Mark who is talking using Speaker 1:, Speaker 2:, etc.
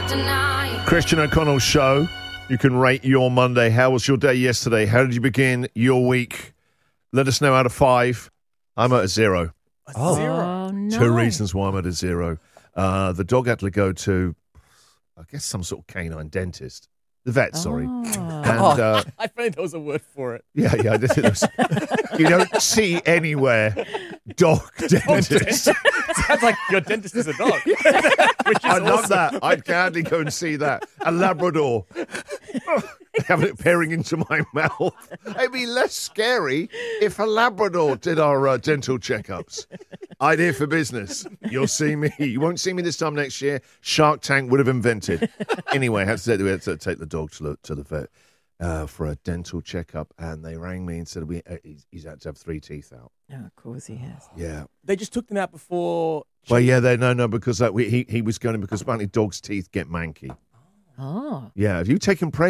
Speaker 1: Christian O'Connell's show. You can rate your Monday. How was your day yesterday? How did you begin your week? Let us know out of 5. I'm at a 0.
Speaker 2: Oh, no.
Speaker 1: 2 reasons why I'm at a 0. The dog had to go to, I guess, some sort of canine dentist. The vet, sorry. And,
Speaker 3: I found there was a word for it.
Speaker 1: Yeah, I did it. You don't see anywhere dog dentist.
Speaker 3: Sounds like your dentist is a dog. Which is
Speaker 1: I love
Speaker 3: awesome.
Speaker 1: that. I'd gladly go and see that. A Labrador. Having it peering into my mouth. It'd be less scary if a Labrador did our dental checkups. Idea for business. You'll see me. You won't see me this time next year. Shark Tank would have invented. Anyway, we had to take the dog to the vet for a dental checkup, and they rang me and said he's had to have 3 teeth out.
Speaker 2: Oh, of course he has.
Speaker 1: Yeah.
Speaker 3: They just took them out before.
Speaker 1: Well, yeah, because he was going because apparently dogs' teeth get manky.
Speaker 2: Oh.
Speaker 1: Yeah, have you taken